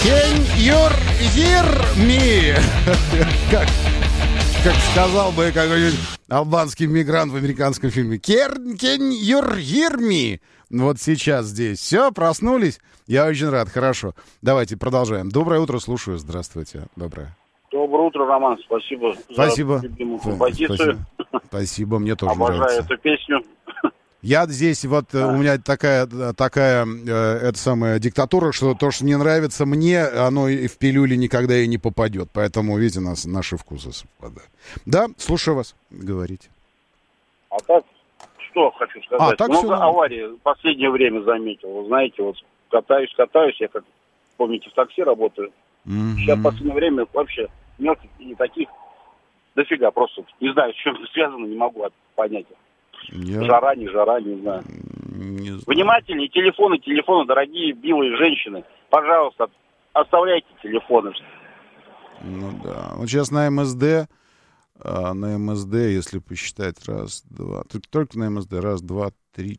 Юр-Йир-Ми. Как сказал бы какой-нибудь албанский мигрант в американском фильме. Юр-Йир-Ми. Вот сейчас здесь. Все, проснулись? Я очень рад. Хорошо. Давайте продолжаем. Доброе утро, слушаю. Здравствуйте. Доброе. Доброе утро, Роман. Спасибо. Спасибо. За любимую композицию. Спасибо, мне тоже Обожаю нравится. эту песню. Я здесь, вот у меня такая это самая диктатура, что то, что не нравится мне, оно и в пилюле никогда и не попадет. Поэтому, видите, наши вкусы совпадают. Да, слушаю вас, говорите. А так, что хочу сказать. так Много всё. аварий в последнее время заметил. Вы знаете, вот катаюсь, я, как помните, в такси работаю. Сейчас в последнее время вообще мелких и таких дофига. Просто не знаю, с чем это связано, не могу понять. Жара, не знаю. Не знаю. Внимательнее, телефоны, дорогие белые женщины. Пожалуйста, оставляйте телефоны. Ну да. Вот сейчас на МСД, если посчитать, раз, два, только на МСД, раз, два, три,